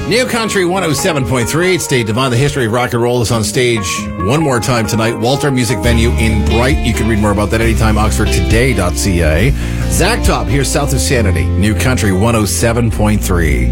New Country 107.3. It's Dave Devine. The history of rock and roll is on stage one more time tonight. Walter Music Venue in Bright. You can read more about that anytime. OxfordToday.ca. Zach Top here south of Sanity. New Country 107.3.